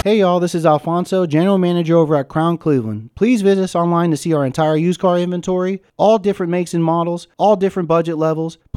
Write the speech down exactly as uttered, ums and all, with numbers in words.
Hey y'all, this is Alfonso, General Manager over at Crown Cleveland. Please visit us online to see our entire used car inventory, all different makes and models, all different budget levels.